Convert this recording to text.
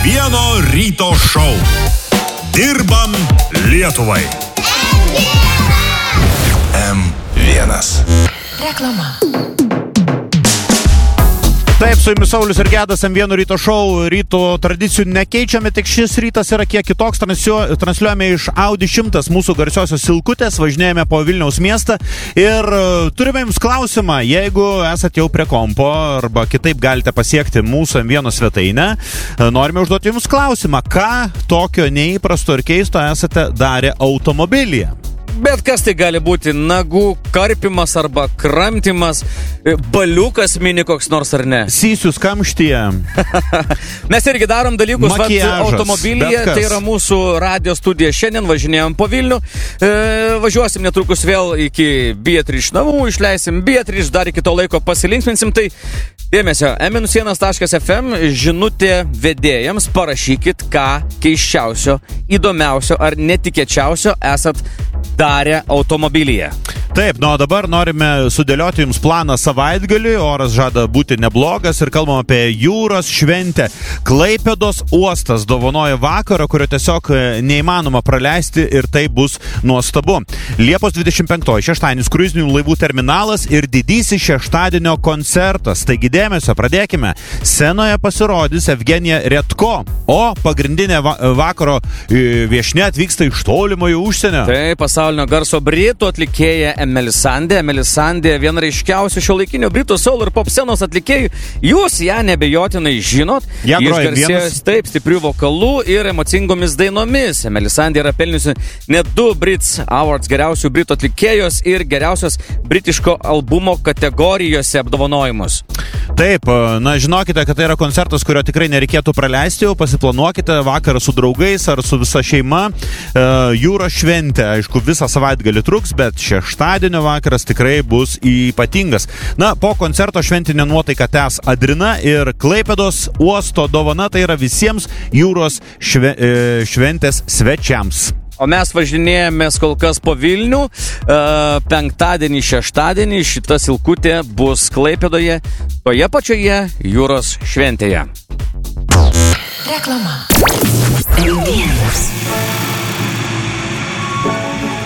ryto šou. Dirbam Lietuvai. M1. Reklama. Taip, su jumis Saulius ir Gedas, M1 ryto šou. Ryto tradicijų nekeičiame, tik šis rytas yra kiek kitoks. Transliuojame iš Audi 100 mūsų garsiosios Silkutės, važinėjame po Vilniaus miestą ir turime jums klausimą. Jeigu esate jau prie kompo arba kitaip galite pasiekti mūsų M1 svetainę, norime užduoti jums klausimą, ką tokio neįprasto ir keisto esate darę automobilyje. Bet kas tai gali būti? Nagų karpimas arba kramtimas, baliukas mini koks nors ar ne? Sysius kamštyje. Mes irgi darom dalykus automobilyje, tai yra mūsų radio studija. Šiandien važinėjom po Vilnių, važiuosim netrukus vėl iki Beatrice namų, išleisim Beatrice, dar iki to laiko pasilinksminsim. Tai dėmesio, m-1.fm žinutė vedėjams, parašykit, ką keisčiausio, įdomiausio ar netikėčiausio esat darę automobilyje. Taip, o dabar norime sudėlioti jums planą savaitgalį, oras žada būti neblogas ir kalbam apie jūros šventę. Klaipėdos uostas dovanoja vakarą, kurio tiesiog neįmanoma praleisti ir tai bus nuostabu. Liepos 25, šeštadienis kruizinių laivų terminalas ir didysis šeštadienio koncertas. Taigi dėmesio, pradėkime. Scenoje pasirodys Evgenija Redko, o pagrindinė vakaro viešnia atvyksta iš tolimojo užsienio. Tai pasaulinio garso britų atlikėja Melisandė, viena ryškiausių šiuolaikinio britų soul ir pop scenos atlikėjų. Jūs ją nebejotinai žinot. Ja, išgarsėjęs taip stiprių vokalų ir emocingomis dainomis. Melisandė yra pelniusi net 2 Brits Awards geriausių britų atlikėjos ir geriausios britiško albumo kategorijose apdovanojimus. Taip, na žinokite, kad tai yra koncertas, kurio tikrai nereikėtų praleisti, jau pasiplanuokite vakarą su draugais ar su visa šeima. Jūros šventė, aišku, visą savaitgalį truks, bet šeštadienio vakaras tikrai bus ypatingas. Na, po koncerto šventinė nuotaika tęs Adrina ir Klaipėdos uosto dovana, tai yra visiems jūros šventės svečiams. O mes važinėjomės kol kas po Vilnių. Penktadienį, šeštadienį šita Silkutė bus Klaipėdoje, toje pačioje jūros šventėje. Reklama.